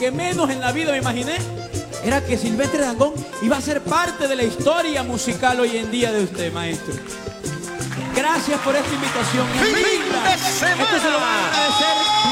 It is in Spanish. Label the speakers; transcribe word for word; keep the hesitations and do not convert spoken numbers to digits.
Speaker 1: que menos en la vida me imaginé era que Silvestre Dangond iba a ser parte de la historia musical hoy en día de usted, maestro. Gracias por esta invitación.
Speaker 2: ¡Fin de semana!
Speaker 1: Esto se lo van a agradecer